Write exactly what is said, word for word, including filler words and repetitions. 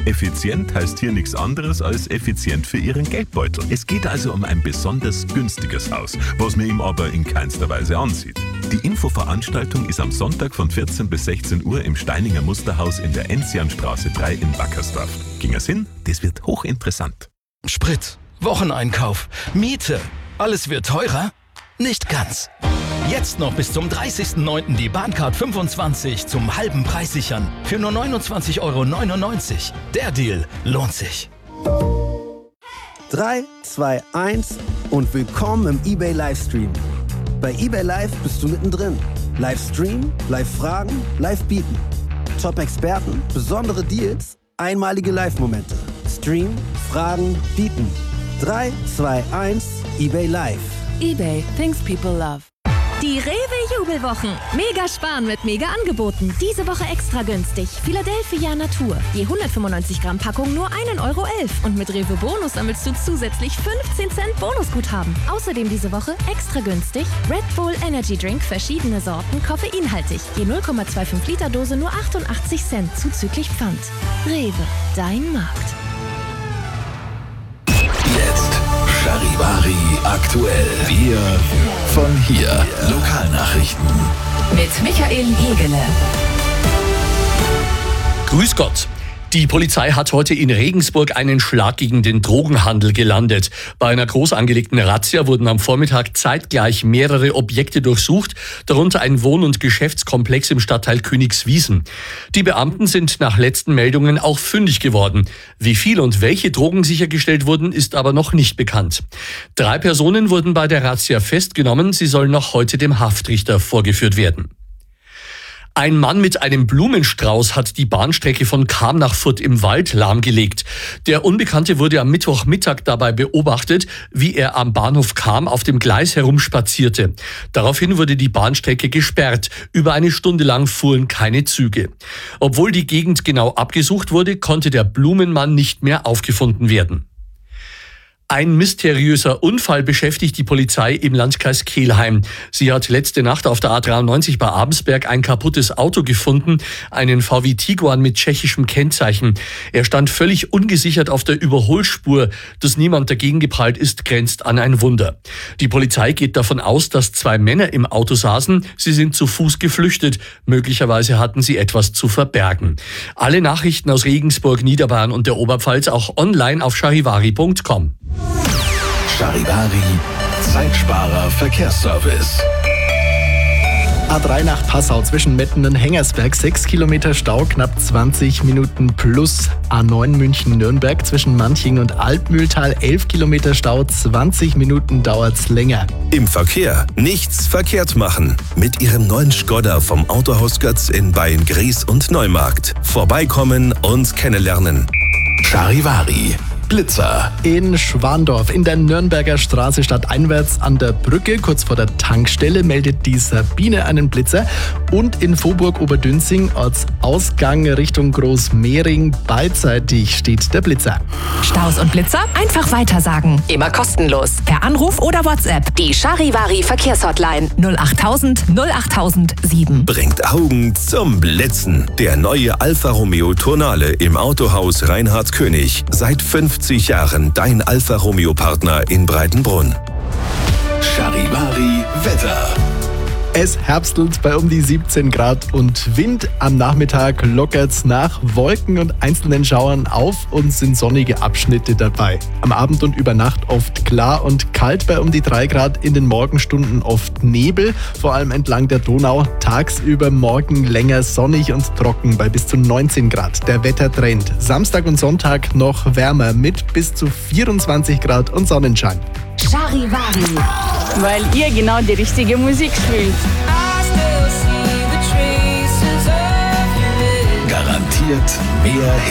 Effizient heißt hier nichts anderes als effizient für Ihren Geldbeutel. Es geht also um ein besonders günstiges Haus, was man ihm aber in keinster Weise ansieht. Die Infoveranstaltung ist am Sonntag von vierzehn bis sechzehn Uhr im Steininger Musterhaus in der Enzianstraße drei in Wackersdorf. Ging es hin? Das wird hochinteressant. Sprit, Wocheneinkauf, Miete, alles wird teurer? Nicht ganz. Jetzt noch bis zum dreißigsten neunten die Bahncard fünfundzwanzig zum halben Preis sichern. Für nur neunundzwanzig Euro neunundneunzig. Der Deal lohnt sich. drei, zwei, eins und willkommen im eBay Livestream. Bei eBay Live bist du mittendrin. Livestream, Live-Fragen, Live-Bieten. Top-Experten, besondere Deals, einmalige Live-Momente. Stream, Fragen, Bieten. drei, zwei, eins, eBay Live. eBay, things people love. Die Rewe-Jubelwochen. Mega sparen mit Mega-Angeboten. Diese Woche extra günstig. Philadelphia Natur. Je hundertfünfundneunzig Gramm Packung nur ein Euro elf. Und mit Rewe Bonus sammelst du zusätzlich fünfzehn Cent Bonusguthaben. Außerdem diese Woche extra günstig Red Bull Energy Drink, verschiedene Sorten, koffeinhaltig. Je null Komma fünfundzwanzig Liter Dose nur achtundachtzig Cent zuzüglich Pfand. Rewe, dein Markt. Jetzt Charivari aktuell. Wir von hier. Lokalnachrichten. Mit Michael Hegele. Grüß Gott. Die Polizei hat heute in Regensburg einen Schlag gegen den Drogenhandel gelandet. Bei einer groß angelegten Razzia wurden am Vormittag zeitgleich mehrere Objekte durchsucht, darunter ein Wohn- und Geschäftskomplex im Stadtteil Königswiesen. Die Beamten sind nach letzten Meldungen auch fündig geworden. Wie viel und welche Drogen sichergestellt wurden, ist aber noch nicht bekannt. Drei Personen wurden bei der Razzia festgenommen. Sie sollen noch heute dem Haftrichter vorgeführt werden. Ein Mann mit einem Blumenstrauß hat die Bahnstrecke von Cham nach Furth im Wald lahmgelegt. Der Unbekannte wurde am Mittwochmittag dabei beobachtet, wie er am Bahnhof Cham auf dem Gleis herumspazierte. Daraufhin wurde die Bahnstrecke gesperrt. Über eine Stunde lang fuhren keine Züge. Obwohl die Gegend genau abgesucht wurde, konnte der Blumenmann nicht mehr aufgefunden werden. Ein mysteriöser Unfall beschäftigt die Polizei im Landkreis Kelheim. Sie hat letzte Nacht auf der A dreiundneunzig bei Abensberg ein kaputtes Auto gefunden, einen V W Tiguan mit tschechischem Kennzeichen. Er stand völlig ungesichert auf der Überholspur. Dass niemand dagegen geprallt ist, grenzt an ein Wunder. Die Polizei geht davon aus, dass zwei Männer im Auto saßen. Sie sind zu Fuß geflüchtet. Möglicherweise hatten sie etwas zu verbergen. Alle Nachrichten aus Regensburg, Niederbayern und der Oberpfalz auch online auf charivari punkt com. Charivari, Zeitsparer Verkehrsservice. A drei nach Passau zwischen Metten und Hengersberg, sechs Kilometer Stau, knapp zwanzig Minuten plus. A neun München-Nürnberg zwischen Manching und Altmühltal, elf Kilometer Stau, zwanzig Minuten dauert's länger. Im Verkehr nichts verkehrt machen. Mit Ihrem neuen Skoda vom Autohaus Götz in Beyen-Gries und Neumarkt. Vorbeikommen und kennenlernen. Charivari. Blitzer. In Schwandorf in der Nürnberger Straße stadteinwärts an der Brücke, kurz vor der Tankstelle, meldet die Sabine einen Blitzer. Und in Vohburg-Oberdünzing, Ortsausgang Richtung Großmehring, beidseitig steht der Blitzer. Staus und Blitzer einfach weitersagen. Immer kostenlos. Per Anruf oder WhatsApp. Die Charivari Verkehrshotline null achttausend null achttausend sieben. Bringt Augen zum Blitzen. Der neue Alfa Romeo Tonale im Autohaus Reinhard König. Seit fünfzig Jahren dein Alfa Romeo Partner in Breitenbrunn. Charivari Wetter. Es herbstelt bei um die siebzehn Grad und Wind. Am Nachmittag lockert's nach Wolken und einzelnen Schauern auf und sind sonnige Abschnitte dabei. Am Abend und über Nacht oft klar und kalt bei um die drei Grad, in den Morgenstunden oft Nebel, vor allem entlang der Donau. Tagsüber morgen länger sonnig und trocken bei bis zu neunzehn Grad. Der Wettertrend. Samstag und Sonntag noch wärmer mit bis zu vierundzwanzig Grad und Sonnenschein. Charivari. Weil ihr genau die richtige Musik spielt. Garantiert mehr Hits.